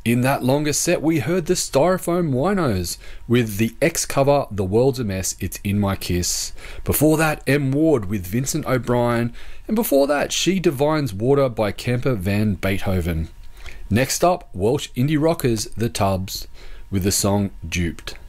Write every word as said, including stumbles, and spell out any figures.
In that longer set, we heard the Styrofoam Winos with the X cover The World's a Mess, It's In My Kiss. Before that, M. Ward with Vincent O'Brien. And before that, She Divines Water by Kemper Van Beethoven. Next up, Welsh indie rockers The Tubs with the song Duped.